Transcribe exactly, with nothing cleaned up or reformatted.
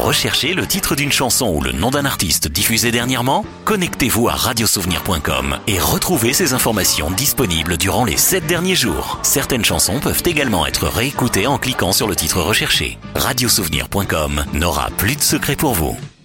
recherchez le titre d'une chanson ou le nom d'un artiste diffusé dernièrement? Connectez-vous à radiosouvenir point com et retrouvez ces informations disponibles durant les sept derniers jours. Certaines chansons peuvent également être réécoutées en cliquant sur le titre recherché. radiosouvenir point com n'aura plus de secret pour vous.